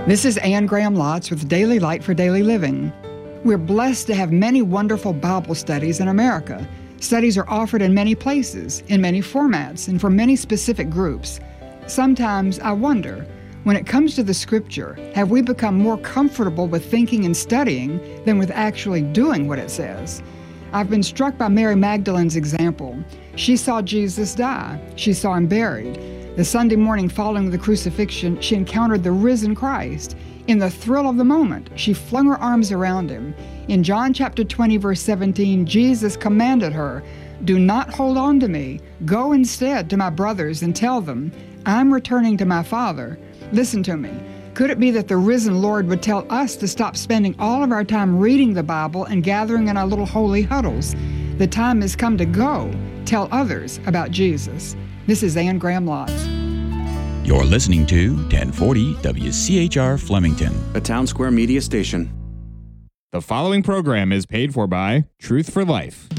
This is Anne Graham Lotz with Daily Light for Daily Living. We're blessed to have many wonderful Bible studies in America. Studies are offered in many places, in many formats, and for many specific groups. Sometimes I wonder, when it comes to the Scripture, have we become more comfortable with thinking and studying than with actually doing what it says? I've been struck by Mary Magdalene's example. She saw Jesus die. She saw him buried. The Sunday morning following the crucifixion, she encountered the risen Christ. In the thrill of the moment, she flung her arms around him. In John chapter 20, verse 17, Jesus commanded her, "Do not hold on to me. Go instead to my brothers and tell them, I'm returning to my Father." Listen to me. Could it be that the risen Lord would tell us to stop spending all of our time reading the Bible and gathering in our little holy huddles? The time has come to go. Tell others about Jesus. This is Anne Graham Lotz. You're listening to 1040 WCHR Flemington, a Town Square Media station. The following program is paid for by Truth for Life.